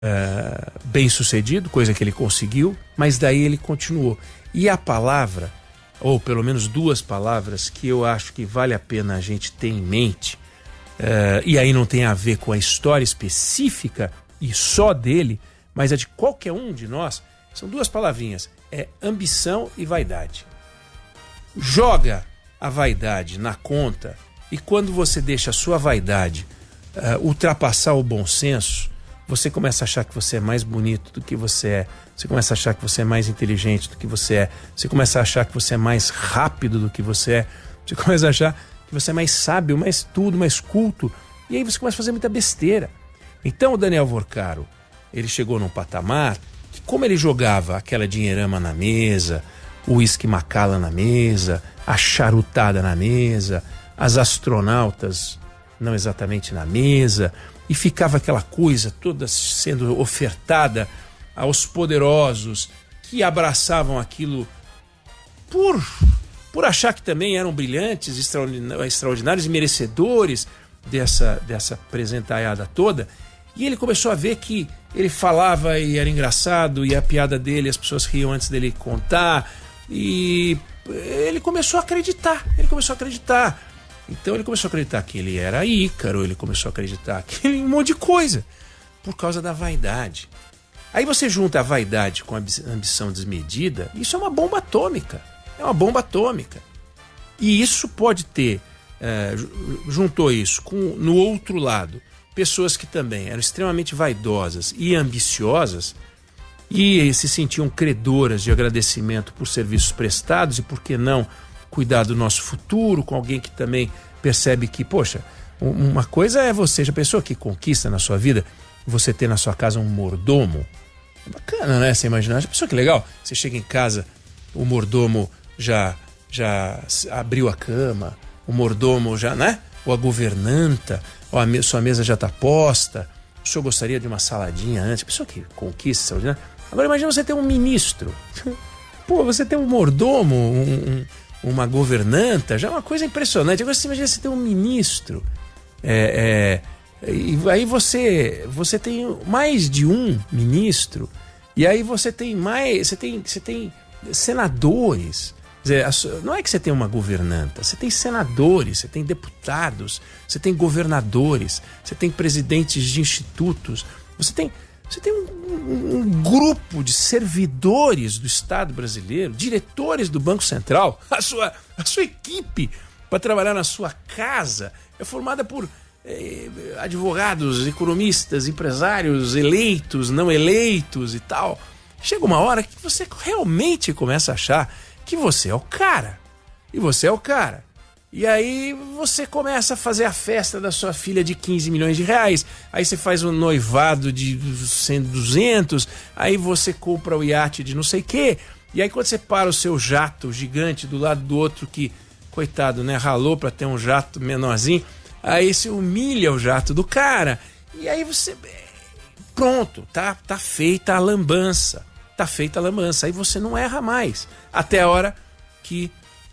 bem sucedido, coisa que ele conseguiu, mas daí ele continuou. E a palavra, ou pelo menos duas palavras que eu acho que vale a pena a gente ter em mente, e aí não tem a ver com a história específica e só dele, mas é de qualquer um de nós, são duas palavrinhas, é ambição e vaidade. Joga a vaidade na conta, e quando você deixa a sua vaidade ultrapassar o bom senso, você começa a achar que você é mais bonito do que você é, você começa a achar que você é mais inteligente do que você é, você começa a achar que você é mais rápido do que você é, você começa a achar que você é mais sábio, mais tudo, mais culto, e aí você começa a fazer muita besteira. Então o Daniel Vorcaro, ele chegou num patamar que, como ele jogava aquela dinheirama na mesa, o uísque Macallan na mesa, a charutada na mesa, as astronautas não exatamente na mesa, e ficava aquela coisa toda sendo ofertada aos poderosos que abraçavam aquilo por achar que também eram brilhantes, extraordinários e merecedores dessa presentaiada toda. E ele começou a ver que ele falava e era engraçado, e a piada dele, as pessoas riam antes dele contar, e ele começou a acreditar. Então ele começou a acreditar que ele era Ícaro, ele começou a acreditar que ele um monte de coisa, por causa da vaidade. Aí você junta a vaidade com a ambição desmedida, isso é uma bomba atômica. E isso pode ter, juntou isso com, no outro lado, pessoas que também eram extremamente vaidosas e ambiciosas e se sentiam credoras de agradecimento por serviços prestados e, por que não, cuidar do nosso futuro, com alguém que também percebe que, poxa, uma coisa é você, já pensou que conquista na sua vida você ter na sua casa um mordomo? É bacana, né? Você imaginar, já pensou que legal? Você chega em casa, o mordomo já abriu a cama, o mordomo já, né? Ou a governanta, ou sua mesa já está posta, o senhor gostaria de uma saladinha antes? Pessoa que conquista, extraordinário. Agora imagina você ter um ministro. Pô, você ter um mordomo, uma governanta, já é uma coisa impressionante. Agora você imagina você ter um ministro. E aí você tem mais de um ministro, e aí você tem mais, você tem senadores. Quer dizer, não é que você tem uma governanta, você tem senadores, você tem deputados, você tem governadores, você tem presidentes de institutos, você tem um grupo de servidores do Estado brasileiro, diretores do Banco Central. A sua equipe para trabalhar na sua casa é formada por advogados, economistas, empresários eleitos, não eleitos e tal. Chega uma hora que você realmente começa a achar que você é o cara. E você é o cara. E aí você começa a fazer a festa da sua filha de 15 milhões de reais. Aí você faz um noivado de 100, 200. Aí você compra o iate de não sei o quê. E aí quando você para o seu jato gigante do lado do outro que, coitado, né, ralou para ter um jato menorzinho, aí você humilha o jato do cara. E aí você... Pronto, tá feita a lambança. Aí você não erra mais. Até a hora que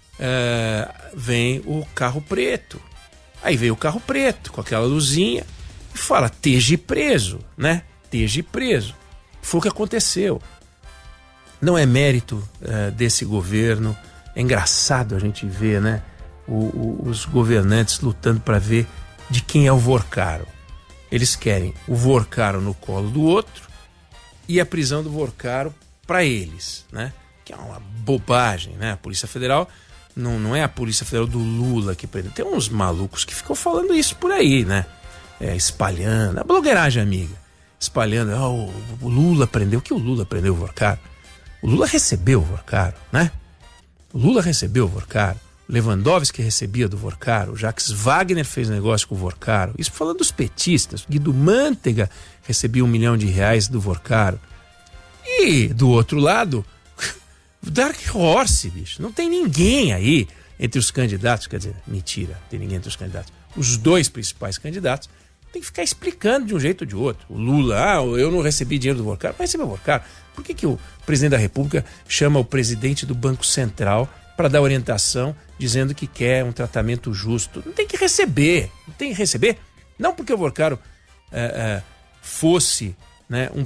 vem o carro preto. Aí vem o carro preto com aquela luzinha e fala: esteja preso, né? Esteja preso. Foi o que aconteceu. Não é mérito desse governo. É engraçado a gente ver, né, os governantes lutando para ver de quem é o Vorcaro. Eles querem o Vorcaro no colo do outro e a prisão do Vorcaro para eles, né? Que é uma bobagem, né? A Polícia Federal não é a Polícia Federal do Lula que prendeu. Tem uns malucos que ficam falando isso por aí, né? Espalhando, a blogueiragem amiga, espalhando, o Lula prendeu. Que o Lula prendeu o Vorcaro? O Lula recebeu o Vorcaro, né? O Lula recebeu o Vorcaro. Lewandowski recebia do Vorcaro, Jacques Wagner fez negócio com o Vorcaro. Isso falando dos petistas. Guido Mantega recebia R$1 milhão do Vorcaro. E do outro lado, Dark Horse, bicho. Não tem ninguém aí entre os candidatos. Quer dizer, mentira, tem ninguém entre os candidatos. Os dois principais candidatos tem que ficar explicando de um jeito ou de outro. O Lula, eu não recebi dinheiro do Vorcaro. Mas recebeu o Vorcaro. Por que o presidente da República chama o presidente do Banco Central para dar orientação dizendo que quer um tratamento justo? Não tem que receber. Não porque o Vorcaro fosse né,